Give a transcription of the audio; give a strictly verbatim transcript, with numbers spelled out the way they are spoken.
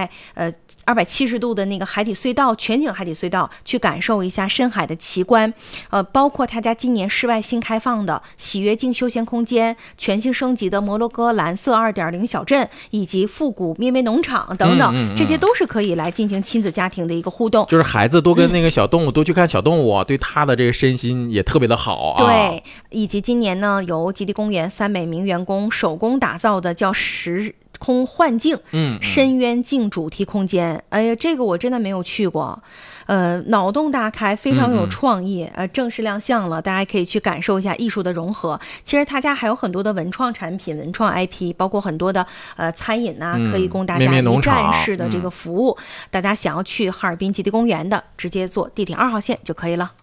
在呃二百七十度的那个海底隧道，全景海底隧道，去感受一下深海的奇观。呃，包括他家今年室外新开放的喜悦境休闲空间、全新升级的摩洛哥蓝色 二点零 小镇，以及复古咩咩农场等等、嗯嗯嗯，这些都是可以来进行亲子家庭的一个互动。 就是孩子多跟那个小动物、嗯、多去看小动物啊，对他的这个身心也特别的好啊。 对，以及今年呢，由极地公园三美名员工手工打造的叫时空幻境， 嗯， 深渊镜主题空间。哎呀，这个我真的没有去过，呃，脑洞大开，非常有创意，嗯、呃，正式亮相了，大家可以去感受一下艺术的融合。其实他家还有很多的文创产品、文创 I P， 包括很多的呃餐饮呐、啊嗯，可以供大家一站式的这个服务。嗯、大家想要去哈尔滨极地公园的，直接坐地铁二号线就可以了。